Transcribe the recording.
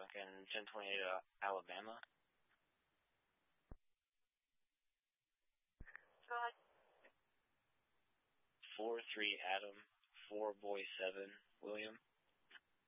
in 1028 Alabama. Go ahead. 43 Adam, 4 Boy 7 William.